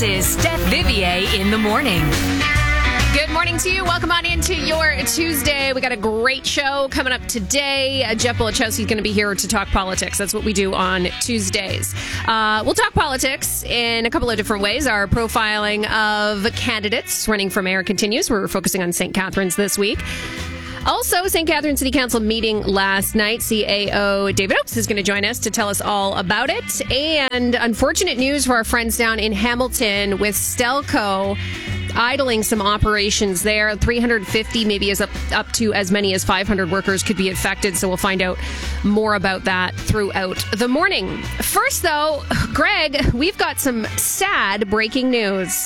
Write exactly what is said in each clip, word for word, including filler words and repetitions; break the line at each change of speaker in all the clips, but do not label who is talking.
is Steph Vivier in the morning.
Good morning to you. Welcome on into your Tuesday. We got a great show coming up today. Uh, Jeff Bulachowski is going to be here to talk politics. That's what we do on Tuesdays. Uh, we'll talk politics in a couple of different ways. Our profiling of candidates running for mayor continues. We're focusing on Saint Catharines this week. Also, Saint Catharines City Council meeting last night. C A O David Oakes is going to join us to tell us all about it. And unfortunate news for our friends down in Hamilton with Stelco idling some operations there. three hundred fifty, maybe as up, up to as many as five hundred workers could be affected. So we'll find out more about that throughout the morning. First, though, Greg, we've got some sad breaking news.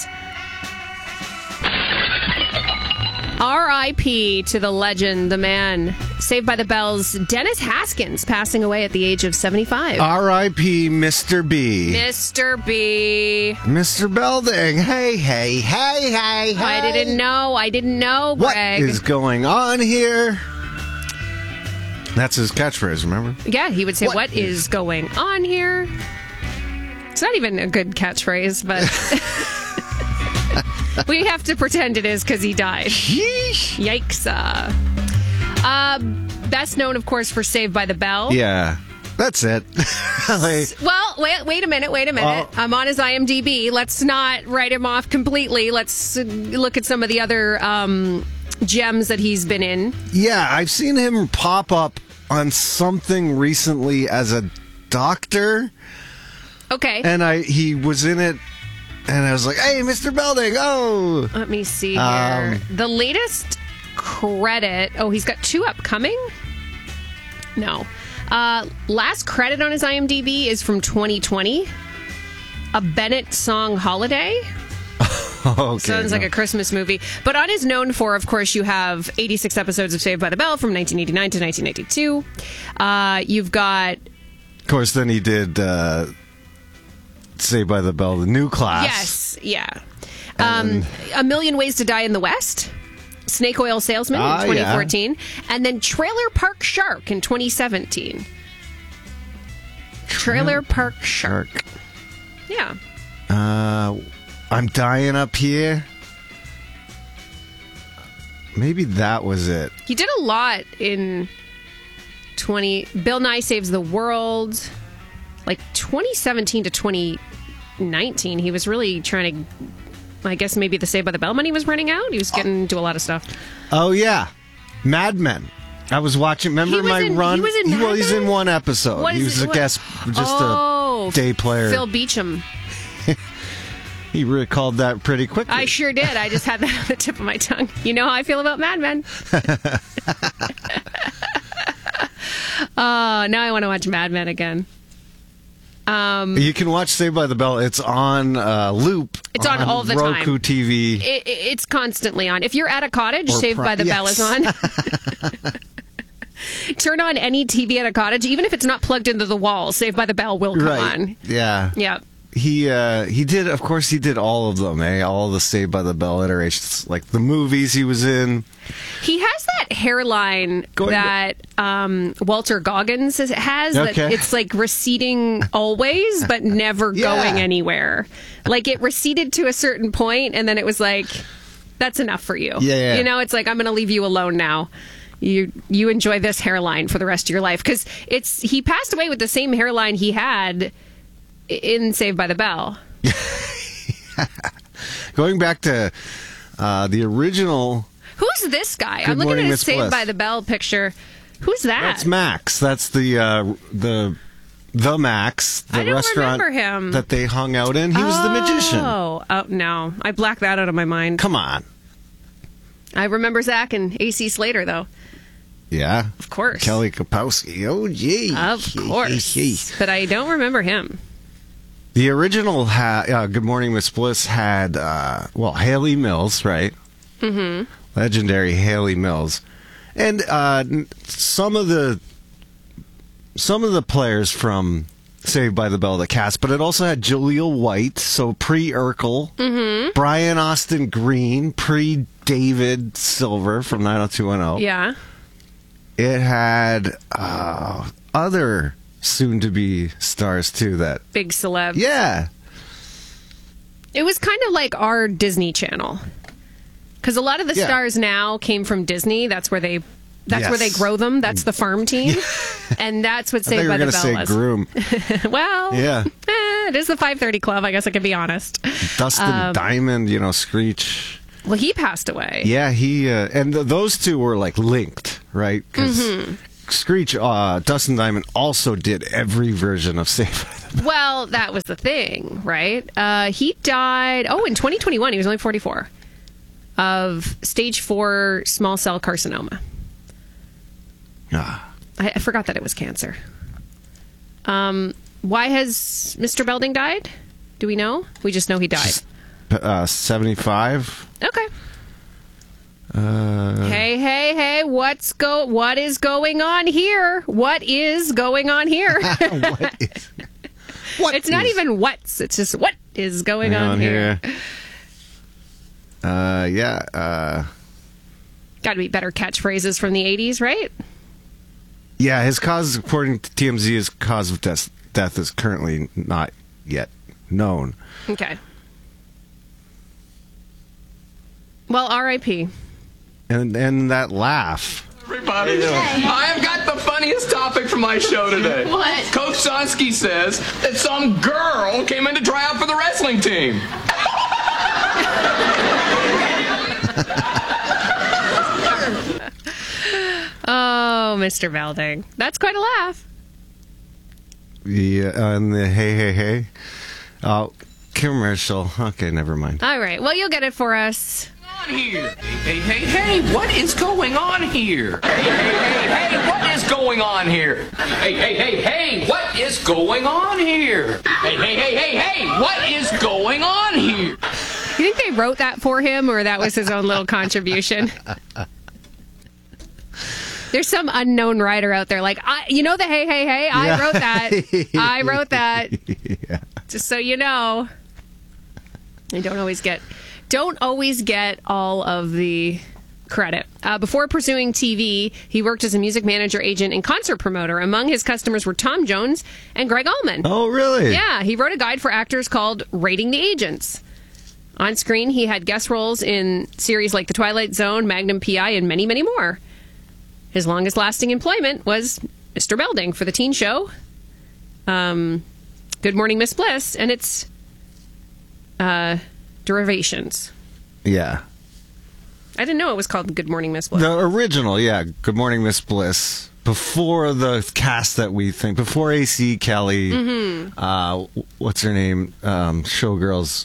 R I P to the legend, the man, Saved by the Bell's Dennis Haskins, passing away at the age of seventy-five.
R I P Mister B.
Mister B.
Mister Belding. Hey, hey, hey, hey, hey.
I didn't know. I didn't know, Greg.
What is going on here? That's his catchphrase, remember?
Yeah, he would say,
what,
what is, is going on here? It's not even a good catchphrase, but... we have to pretend it is because he died.
Yeesh.
Yikes. Uh, uh, best known, of course, for Saved by the Bell.
Yeah, that's it. like,
well, wait, wait a minute, wait a minute.
Oh.
I'm on his I M D B. Let's not write him off completely. Let's uh, look at some of the other um, gems that he's been in.
Yeah, I've seen him pop up on something recently as a doctor.
Okay.
And I he was in it. And I was like, hey, Mister Belding, oh.
Let me see here.
Um,
the latest credit. Oh, he's got two upcoming? No. Uh, last credit on his I M D B is from twenty twenty. A Bennett song holiday.
Okay,
Sounds
no.
like a Christmas movie. But on his known for, of course, you have eighty-six episodes of Saved by the Bell from nineteen eighty-nine to nineteen ninety-two. Uh, you've got...
Of course, then he did... Uh, Saved by the Bell, the new class.
Yes, yeah. Um, A Million Ways to Die in the West, Snake Oil Salesman
ah,
in twenty fourteen,
yeah.
and then Trailer Park Shark in twenty seventeen. Trailer Park Shark. Yeah.
Uh, I'm Dying Up Here. Maybe that was it.
He did a lot in twenty. Bill Nye Saves the World. Like twenty seventeen to twenty nineteen, he was really trying to, I guess maybe the Saved by the Bell money was running out. He was getting into a lot of stuff.
Oh, yeah. Mad Men. I was watching, remember my
in,
run?
He was in Mad
well, he's
Men?
in one episode.
What
he
is
was
it?
a
What?
guest, just
oh,
a day player.
Phil Beecham.
He recalled that pretty quickly.
I sure did. I just had that on the tip of my tongue. You know how I feel about Mad Men. uh, now I want to watch Mad Men again. Um,
you can watch Saved by the Bell. It's on uh, loop.
It's on, on all the
Roku
time.
Roku T V.
It, it, it's constantly on. If you're at a cottage,
Or
Saved
pri-
by the
yes.
Bell is on. Turn on any T V at a cottage, even if it's not plugged into the wall. Saved by the Bell will come
right.
on.
Yeah.
Yeah.
He uh, he did, of course, he did all of them, eh? All the Saved by the Bell iterations, like the movies he was in.
He has that hairline
Going
that um, Walter Goggins has.
Okay.
That it's like receding always, but never
Yeah.
going anywhere. Like it receded to a certain point, and then it was like, that's enough for you.
Yeah, yeah.
You know, it's like, I'm going to leave you alone now. You you enjoy this hairline for the rest of your life. Because it's he passed away with the same hairline he had in Saved by the Bell.
Going back to uh, the original...
Who's this guy?
Good
I'm looking
Morning,
at his
Miss
Saved
Bliss.
by the Bell picture. Who's that?
That's Max. That's the uh, the the Max, the
I don't
restaurant
remember him.
that they hung out in. He was the magician.
Oh, oh, no. I blacked that out of my mind.
Come on.
I remember Zach and A C Slater, though.
Yeah.
Of course.
Kelly Kapowski. Oh, gee.
Of course. But I don't remember him.
The original ha- uh, Good Morning Miss Bliss had, uh, well, Haley Mills, right?
Mm-hmm.
Legendary Haley Mills. And uh, some of the some of the players from Saved by the Bell, the cast, but it also had Jaleel White, so pre-Urkel,
Mm-hmm.
Brian Austin Green, pre-David Silver from nine oh two one oh.
Yeah.
It had uh, other soon-to-be stars, too, that...
Big celeb.
Yeah.
It was kind of like our Disney Channel. Because a lot of the
Yeah.
stars now came from Disney. That's where they that's
Yes.
where they grow them. That's the farm team. And that's what
I thought
Saved
you
by
were
the
going to
Bell
say
was.
groom.
Well,
Yeah.
eh, it is the five thirty Club. I guess I can be honest.
Dustin
Um,
Diamond, you know, Screech.
Well, he passed away.
Yeah, he uh, and th- those two were like linked, right? Because
Mm-hmm.
Screech, uh, Dustin Diamond also did every version of Saved by the Bell.
Well, that was the thing, right? Uh, he died, oh, in twenty twenty-one. He was only forty-four. Of stage four small cell carcinoma.
Ah.
I, I forgot that it was cancer. Um, why has Mister Belding died? Do we know? We just know he died.
Uh, seventy-five.
Okay.
Uh,
Hey, hey, hey! What's go? What is going on here? What is going on here?
what is, what
It's not
is
even what's. It's just what is going
going
on,
on
here.
here? Uh, yeah. Uh,
Got to be better catchphrases from the eighties, right?
yeah. His cause, according to T M Z, his cause of death, death is currently not yet known.
Okay. Well, R I P
And and that laugh.
Everybody, I have got the funniest topic for my show today.
What?
Coach Sonsky says that some girl came in to try out for the wrestling team.
Oh, Mister Belding. That's quite a laugh.
Yeah, uh, and the hey hey hey. Oh, commercial. Okay, never mind.
All right. Well, you'll get it for us.
On here. Hey, hey, hey, hey, what is going on here? Hey, hey, hey, hey, what is going on here? Hey, hey, hey, hey, what is going on here? Hey, hey, hey, hey, hey, what is going on here?
You think they wrote that for him, or that was his own little contribution? There's some unknown writer out there, like, I, you know the hey, hey, hey? I
Yeah.
wrote that. I wrote that.
Yeah.
Just so you know. I don't always get, don't always get all of the credit. Uh, before pursuing T V, he worked as a music manager, agent, and concert promoter. Among his customers were Tom Jones and Greg Allman.
Oh, really?
Yeah, he wrote a guide for actors called Rating the Agents. On screen, he had guest roles in series like The Twilight Zone, Magnum P I, and many, many more. His longest lasting employment was Mister Belding for the teen show um, Good Morning Miss Bliss and its uh, derivations.
Yeah.
I didn't know it was called Good Morning Miss Bliss.
The original, yeah. Good Morning, Miss Bliss. Before the cast that we think, before A C Kelly,
Mm-hmm.
uh, what's her name? Um, Showgirls.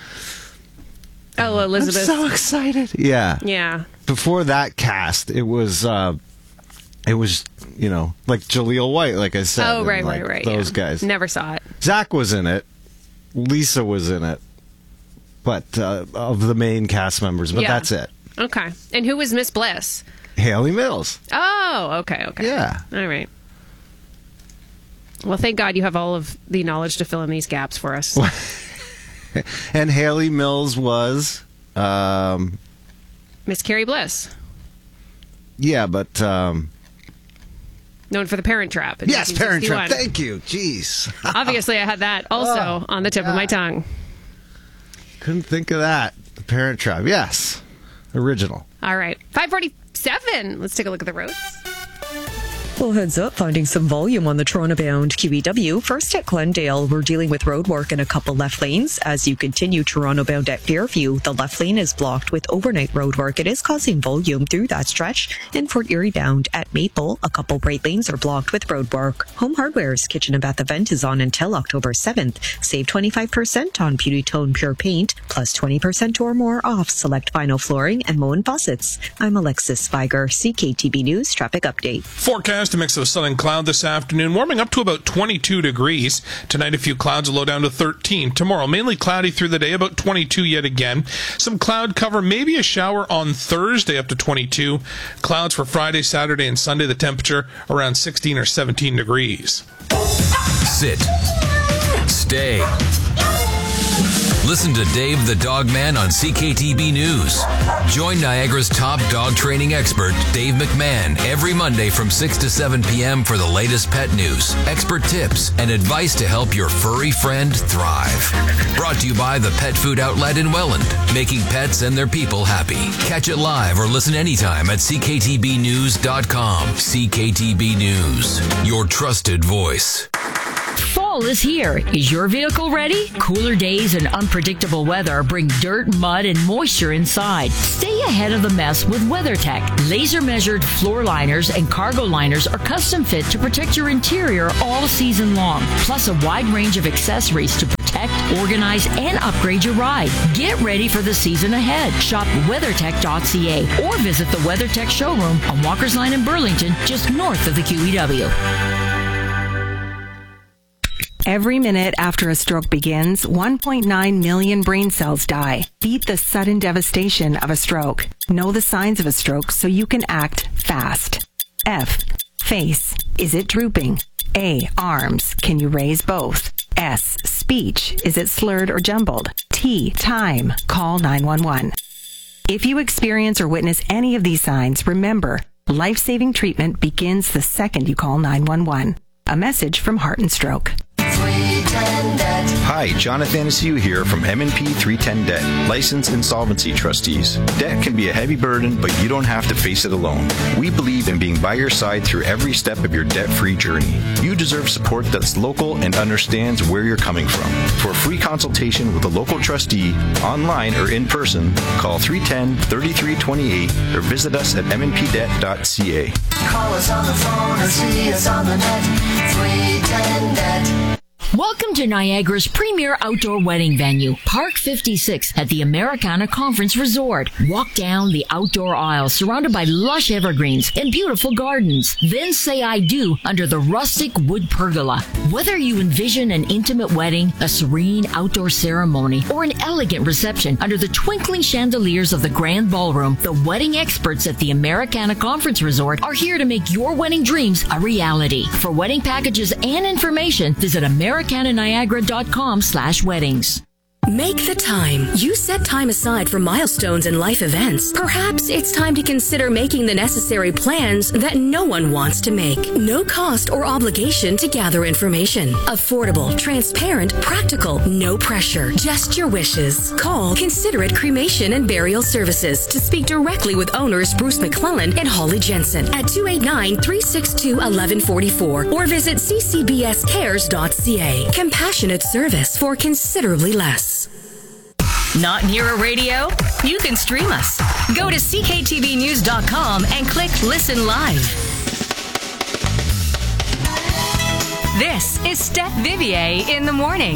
Oh, Elizabeth.
I'm so excited. Yeah.
Yeah.
Before that cast, it was, uh, it was, you know, like Jaleel White, like I said.
Oh,
and,
right,
like,
right, right.
Those
yeah.
guys.
Never saw it.
Zach was in it. Lisa was in it. But uh, of the main cast members, but
Yeah.
that's it.
Okay. And who was Miss Bliss?
Haley Mills.
Oh, okay, okay.
Yeah.
All right. Well, thank God you have all of the knowledge to fill in these gaps for us.
And Haley Mills was, um,
Miss Carrie Bliss,
yeah, but um,
known for The Parent Trap. in
yes, Parent Trap.
nineteen sixty-one.
Thank you. Jeez,
Obviously, I had that also
Oh,
on the tip of my tongue.
couldn't think of that. The Parent Trap. Yes, original.
All right. five forty-seven. Let's take a look at the roads.
Well, heads up, finding some volume on the Toronto-bound Q E W. First at Glendale, we're dealing with road work in a couple left lanes. As you continue Toronto-bound at Fairview, the left lane is blocked with overnight road work. It is causing volume through that stretch. In Fort Erie-bound at Maple, a couple right lanes are blocked with road work. Home Hardware's Kitchen and Bath event is on until October seventh. Save twenty-five percent on Beauty Tone Pure Paint, plus twenty percent or more off select vinyl flooring and Moen faucets. I'm Alexis Spiger, C K T B News Traffic Update.
Forecast, a mix of sun and cloud this afternoon, warming up to about twenty-two degrees. Tonight, a few clouds, a low down to thirteen. Tomorrow, mainly cloudy through the day, about twenty-two yet again. Some cloud cover, maybe a shower on Thursday, up to twenty-two. Clouds for Friday, Saturday, and Sunday, the temperature around sixteen or seventeen degrees.
Sit. Stay. Listen to Dave the Dog Man on C K T B News. Join Niagara's top dog training expert, Dave McMahon, every Monday from six to seven p.m. for the latest pet news, expert tips, and advice to help your furry friend thrive. Brought to you by the Pet Food Outlet in Welland, making pets and their people happy. Catch it live or listen anytime at c k t b news dot com. C K T B News, your trusted voice.
Fall is here. Is your vehicle ready? Cooler days and unpredictable weather bring dirt, mud, and moisture inside. Stay ahead of the mess with WeatherTech. Laser-measured floor liners and cargo liners are custom fit to protect your interior all season long, plus a wide range of accessories to protect, organize, and upgrade your ride. Get ready for the season ahead. Shop weathertech dot c a or visit the WeatherTech showroom on Walker's Line in Burlington, just north of the Q E W.
Every minute after a stroke begins, one point nine million brain cells die. Beat the sudden devastation of a stroke. Know the signs of a stroke so you can act fast. F. Face. Is it drooping? A. Arms. Can you raise both? S. Speech. Is it slurred or jumbled? T. Time. Call nine one one. If you experience or witness any of these signs, remember, life-saving treatment begins the second you call nine one one. A message from Heart and Stroke.
Hi, Jonathan Anastasia here from M and P three ten Debt, licensed insolvency trustees. Debt can be a heavy burden, but you don't have to face it alone. We believe in being by your side through every step of your debt-free journey. You deserve support that's local and understands where you're coming from. For a free consultation with a local trustee, online or in person, call three one zero, three three two eight or visit us at m n p debt dot c a.
Call us on the phone or see us on the net. three ten debt.
Welcome to Niagara's premier outdoor wedding venue, Park fifty-six at the Americana Conference Resort. Walk down the outdoor aisle surrounded by lush evergreens and beautiful gardens. Then say I do under the rustic wood pergola. Whether you envision an intimate wedding, a serene outdoor ceremony, or an elegant reception under the twinkling chandeliers of the grand ballroom, the wedding experts at the Americana Conference Resort are here to make your wedding dreams a reality. For wedding packages and information, visit Americana Niagara dot com slash weddings.
Make the time. You set time aside for milestones and life events. Perhaps it's time to consider making the necessary plans that no one wants to make. No cost or obligation to gather information. Affordable, transparent, practical, no pressure. Just your wishes. Call Considerate Cremation and Burial Services to speak directly with owners Bruce McClellan and Holly Jensen at two eight nine, three six two, one one four four or visit c c b s cares dot c a. Compassionate service for considerably less.
Not near a radio? You can stream us. Go to c k t v news dot com and click Listen Live.
This is Steph Vivier in the morning.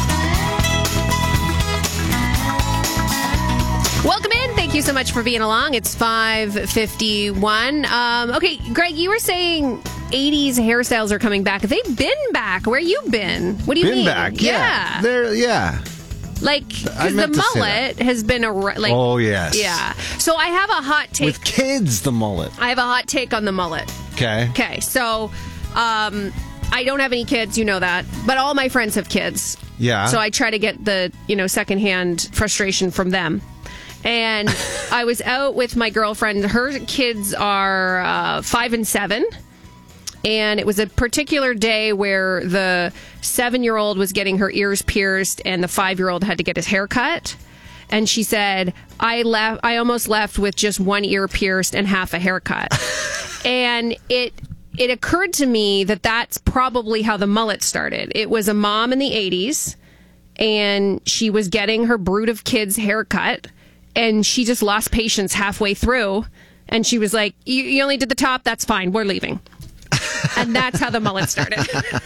Welcome in. Thank you so much for being along. It's five fifty-one. Um, okay, Greg, you were saying eighties hairstyles are coming back. They've been back. Where you been? What do you
been
mean?
back, yeah.
yeah.
They're, yeah.
Like, because the mullet has been a like.
Oh yes.
Yeah. So I have a hot take
with kids. The mullet.
I have a hot take on the mullet.
Okay.
Okay. So, um, I don't have any kids. You know that, but all my friends have kids.
Yeah.
So I try to get the you know secondhand frustration from them. And I was out with my girlfriend. Her kids are uh, five and seven. And it was a particular day where the seven-year-old was getting her ears pierced and the five-year-old had to get his hair cut. And she said, I left. I almost left with just one ear pierced and half a haircut. And it it occurred to me that that's probably how the mullet started. It was a mom in the eighties, and she was getting her brood of kids haircut, and she just lost patience halfway through. And she was like, you, you only did the top? That's fine. We're leaving. And that's how the mullet started.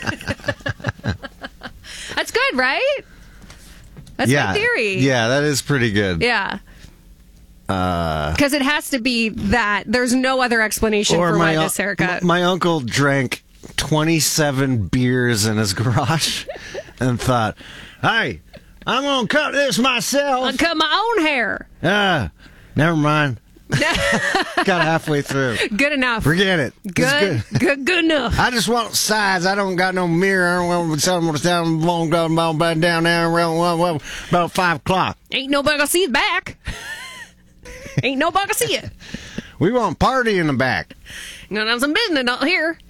That's good, right? That's
yeah.
my theory.
Yeah, that is pretty good.
Yeah.
Because
uh, it has to be that. There's no other explanation for why this haircut.
My, my uncle drank twenty-seven beers in his garage and thought, hey, I'm going to cut this myself.
I'll cut my own hair.
Ah, uh, never mind. Got halfway through.
Good enough.
Forget it. It's
Good,
good.
good, good enough.
I just want sides. I don't got no mirror. I don't want to down, down, down, down, down there around about five o'clock.
Ain't nobody gonna see the back. Ain't nobody gonna see it.
We want party in the back.
You gonna have some business out here.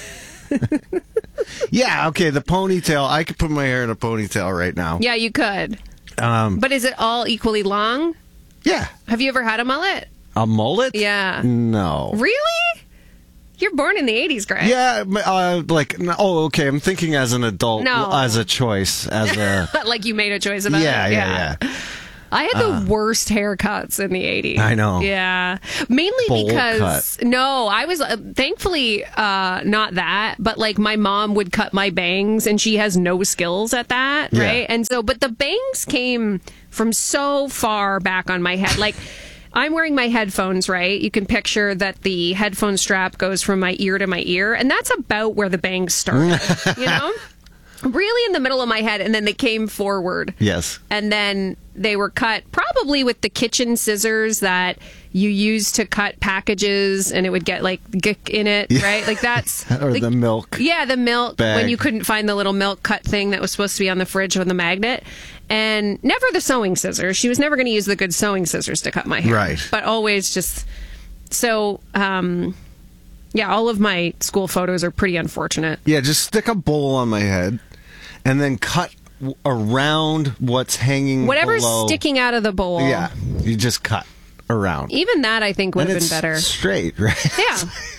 Yeah, okay, the ponytail. I could put my hair in a ponytail right now.
Yeah, you could.
Um,
But is it all equally long?
Yeah.
Have you ever had a mullet?
A mullet?
Yeah.
No.
Really? You're born in the eighties, Greg.
Yeah, uh, like, oh, okay, I'm thinking as an adult,
No.
as a choice, as a...
Like you made a choice about
yeah,
it?
yeah, yeah.
I had the
Uh,
worst haircuts in the eighties.
I know.
Yeah. Mainly
Bowl
because, no, I was uh, thankfully uh, not that, but like my mom would cut my bangs and she has no skills at that,
Yeah.
right? And so, but the bangs came from so far back on my head. Like, I'm wearing my headphones, right? You can picture that the headphone strap goes from my ear to my ear, and that's about where the bangs started, you know? Really in the middle of my head, and then they came forward.
Yes.
And then they were cut probably with the kitchen scissors that you use to cut packages, and it would get like gick in it,
Yeah.
right? Like that's
Or
like-
the milk.
Yeah, the milk
bag.
when you couldn't find the little milk cut thing that was supposed to be on the fridge with the magnet, and never the sewing scissors. She was never going to use the good sewing scissors to cut my hair,
Right.
But always just so. um Yeah, all of my school photos are pretty unfortunate.
Yeah, just stick a bowl on my head and then cut w- around what's hanging
Whatever's
below.
sticking out of the bowl.
Yeah, you just cut around.
Even that, I think, would
And
have been
it's
better.
straight, right?
Yeah.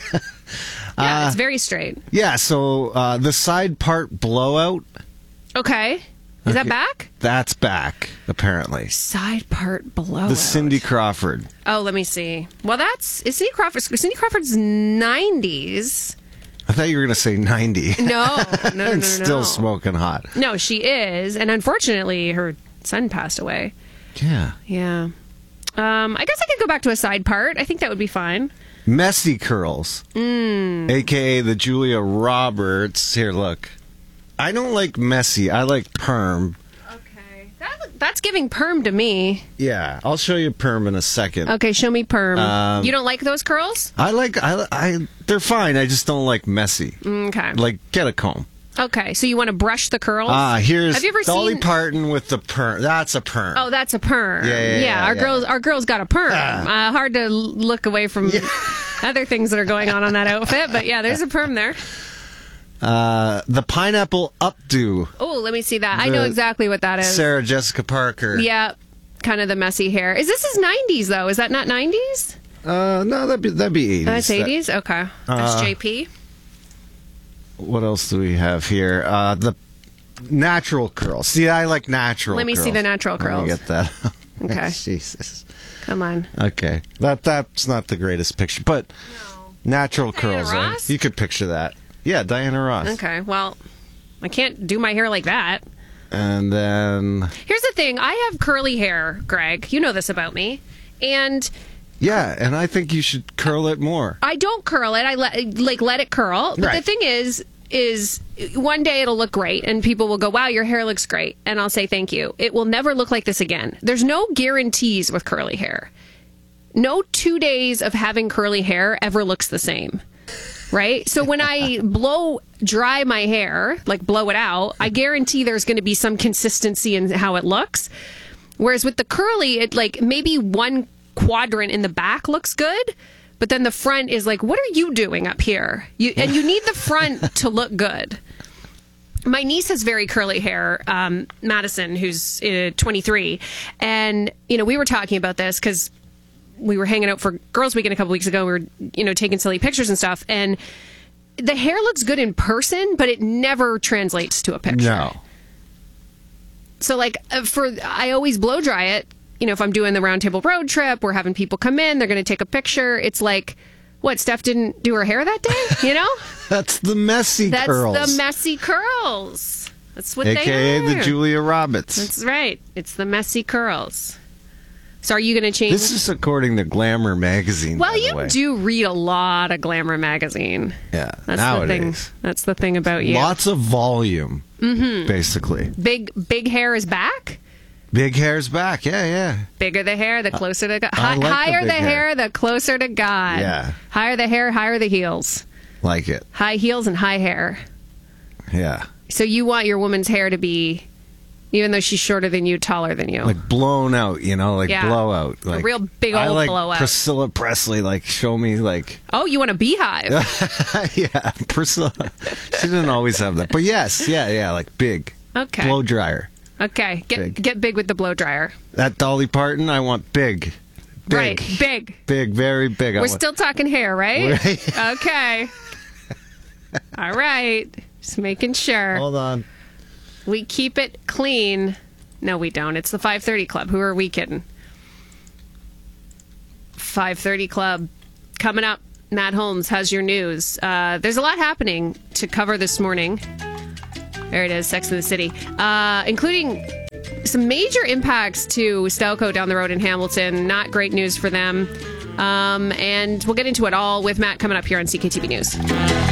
Yeah,
Uh,
it's very straight.
Yeah, so uh, the side part blowout,
Okay. Is that
Okay.
back?
that's back, apparently.
Side part below.
The Cindy Crawford.
Oh, let me see. Well, that's is Cindy Crawford. Cindy Crawford's nineties.
I thought you were going to say ninety.
No, no, no, no,
and
no,
still
no.
smoking hot.
No, she is, and unfortunately, her son passed away.
Yeah.
Yeah. Um, I guess I could go back to a side part. I think that would be fine.
Messy curls,
Mm.
a k a the Julia Roberts. Here, look. I don't like messy. I like perm.
That's giving perm to me.
Yeah, I'll show you perm in a second.
Okay, show me perm.
Um,
You don't like those curls?
I like I, I they're fine. I just don't like messy.
Okay.
Like get a comb.
Okay, so you want to brush the curls?
Ah, here's
Have you ever
Dolly
seen?
Parton with the perm. That's a perm.
Oh, that's a perm.
Yeah, yeah, yeah,
our
yeah.
girls, our girls got a perm.
Ah.
Uh, hard to l- look away from other things that are going on on that outfit, but yeah, there's a perm there.
Uh, the pineapple updo.
Oh, let me see that. I know
The
exactly what that is.
Sarah Jessica Parker.
Yeah, kind of the messy hair. Is this is nineties though? Is that not nineties?
Uh, no, that'd be that'd be eighties.
That's
That-
eighties. Okay, that's
Uh,
J P.
What else do we have here? Uh, the natural curls. See, I like natural.
Let me see
curls.
the natural
Let me
curls.
get that.
Okay.
Jesus.
Come on.
Okay, that that's not the greatest picture, but natural curls. eh?
Ross?
You could picture that. Yeah, Diana Ross.
Okay, well, I can't do my hair like that.
And then
Here's the thing: I have curly hair, Greg. You know this about me, and
yeah, and I think you should curl it more.
I don't curl it. I let like let it curl. But the
Right.
thing is, is one day it'll look great, and people will go, "Wow, your hair looks great," and I'll say thank you. It will never look like this again. There's no guarantees with curly hair. No two days of having curly hair ever looks the same. Right? So when I blow dry my hair, like blow it out, I guarantee there's going to be some consistency in how it looks. Whereas with the curly, it like maybe one quadrant in the back looks good, but then the front is like, what are you doing up here? You and you need the front to look good. My niece has very curly hair, um, Madison, who's uh, twenty-three, and you know we were talking about this because we were hanging out for Girls Weekend a couple weeks ago. We were, you know, taking silly pictures and stuff. And the hair looks good in person, but it never translates to a picture.
No.
So, like, uh, for I always blow dry it. You know, if I'm doing the round table road trip, we're having people come in, they're going to take a picture. It's like, what, Steph didn't do her hair that day? You know?
That's the messy
That's
curls.
the messy curls. That's what
A K A
they are.
the Julia Roberts.
That's right. It's the messy curls. So are you going to change?
This is according to Glamour magazine.
Well,
by the
you
way.
do read a lot of Glamour magazine.
Yeah,
That's
nowadays.
the thing. That's the thing about you.
Lots of volume,
Mhm.
basically.
Big big hair is back.
Big hair's back. Yeah, yeah.
Bigger the hair, the closer to God.
I
Hi-
like the
higher
big
the
hair.
hair, the closer to God.
Yeah.
Higher the hair, higher the heels.
Like it.
High heels and high hair.
Yeah.
So you want your woman's hair to be, even though she's shorter than you, taller than you.
Like blown out, you know, like
Yeah.
blowout. Like
A real big
I
old
like
blowout.
Priscilla Presley, like show me like
Oh, you want a beehive.
yeah, Priscilla. She didn't always have that. But yes, yeah, yeah, like big.
Okay.
Blow dryer.
Okay. Get
Big.
get big with the blow dryer.
That Dolly Parton, I want big. Big.
Right. Big.
Big, very big. I
We're
want-
still talking hair, right?
Right.
Okay. All right. Just making sure.
Hold on.
We keep it clean. No, we don't. It's the five thirty Club. Who are we kidding? five thirty Club. Coming up, Matt Holmes has your news. Uh, there's a lot happening to cover this morning. There it is, Sex and the City. Uh, including some major impacts to Stelco down the road in Hamilton. Not great news for them. Um, and we'll get into it all with Matt coming up here on C K T V News.